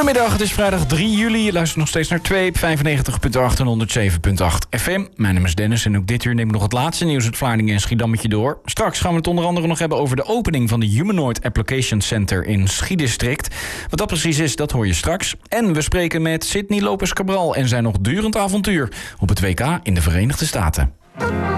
Goedemiddag, het is vrijdag 3 juli. Je luistert nog steeds naar 2 op 95.8 en 107.8 FM. Mijn naam is Dennis en ook dit uur neem ik nog het laatste nieuws uit Vlaardingen en Schiedam met je door. Straks gaan we het onder andere nog hebben over de opening van de Humanoid Application Center in Schiedistrict. Wat dat precies is, dat hoor je straks. En we spreken met Sydney Lopez Cabral en zijn nog durend avontuur op het WK in de Verenigde Staten.